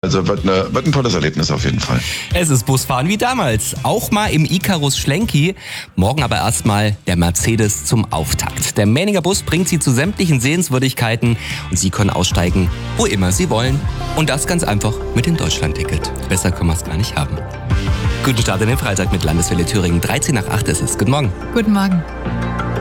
Also wird ein tolles Erlebnis auf jeden Fall. Es ist Busfahren wie damals, auch mal im Icarus Schlenki. Morgen aber erstmal der Mercedes zum Auftakt. Der Mähninger Bus bringt Sie zu sämtlichen Sehenswürdigkeiten und Sie können aussteigen, wo immer Sie wollen. Und das ganz einfach mit dem Deutschlandticket. Besser können wir es gar nicht haben. Guten Start in den Freitag mit Landeswelle Thüringen. 7:13 ist es. Guten Morgen. Guten Morgen.